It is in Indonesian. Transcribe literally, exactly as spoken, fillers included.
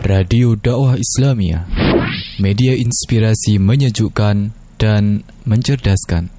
Radio Dakwah Islamiyah, media inspirasi menyejukkan dan mencerdaskan.